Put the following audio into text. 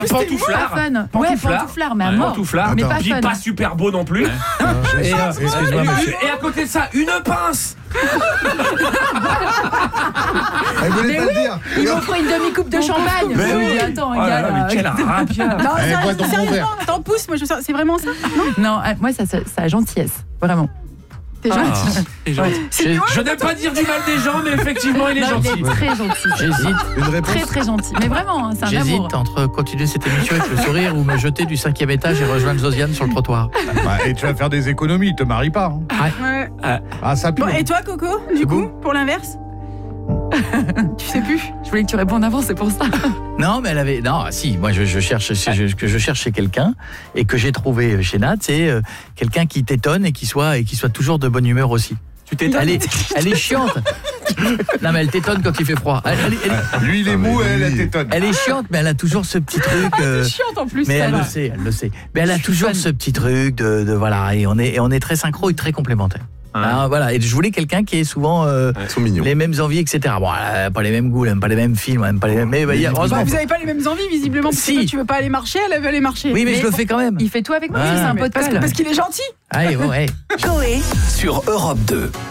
Pantouflard. Ouais, pantouflard, mais à mort. Pantouflard, mais puis pas super beau non plus. Et à côté de ça, une pince. Elle voulait pas le dire. Il m'offre une demi-coupe de champagne. Mais oui. Attends, Oh là là, mais quel rapia. Non, bois dans mon sérieusement, verre. t'en pousses, moi, c'est vraiment ça. Non, moi, ça a gentillesse. Vraiment. T'es gentil. Je n'aime pas dire du mal des gens, mais effectivement, il est Non, gentil. il est très gentil. J'hésite. Une réponse. Très, très gentil. Mais vraiment, hein, c'est un amour. J'hésite entre continuer cette émission avec le sourire ou me jeter du 5e étage et rejoindre Josiane sur le trottoir. Et tu vas faire des économies, te marie pas. Hein. Ouais. Ah, ça pue. Bon, et toi, Coco, du coup, pour l'inverse? Tu sais plus. Je voulais que tu répondes avant, c'est pour ça. Non, mais elle avait. Non, si. Moi, je cherche chez quelqu'un et que j'ai trouvé chez Nat, c'est quelqu'un qui t'étonne et qui soit toujours de bonne humeur aussi. Tu t'étonnes. Elle est chiante. Non, mais elle t'étonne quand il fait froid. Lui, il est mou, elle t'étonne. Elle est chiante, mais elle a toujours ce petit truc. C'est chiante en plus. Mais ça elle va. le sait. Mais elle a toujours ce petit truc de voilà, et on est très synchro et très complémentaires. Alors, voilà, et je voulais quelqu'un qui ait souvent les mêmes envies, etc. Bon, elle n'a pas les mêmes goûts, elle n'aime pas les mêmes films, elle n'aime pas les mêmes. Mais heureusement. Vous n'avez pas les mêmes envies, visiblement, parce que toi, tu veux pas aller marcher, elle veut aller marcher. Oui, mais je le fais quand même. Il fait tout avec moi, Ah, c'est un Mais pote parce qu'il est gentil. Allez, ouais. Coé sur Europe 2.